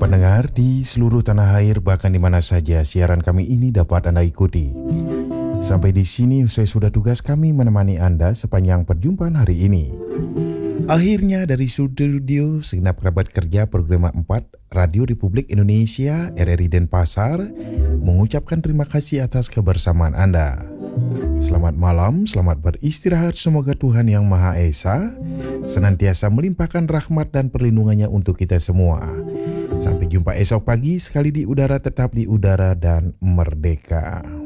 Pendengar di seluruh tanah air, bahkan di mana saja siaran kami ini dapat Anda ikuti. Sampai di sini usai sudah tugas kami menemani Anda sepanjang perjumpaan hari ini. Akhirnya dari studio segenap kerabat kerja program 4 Radio Republik Indonesia RRI Denpasar mengucapkan terima kasih atas kebersamaan Anda. Selamat malam, selamat beristirahat. Semoga Tuhan Yang Maha Esa senantiasa melimpahkan rahmat dan perlindungannya untuk kita semua. Sampai jumpa esok pagi, sekali di udara tetap di udara dan merdeka.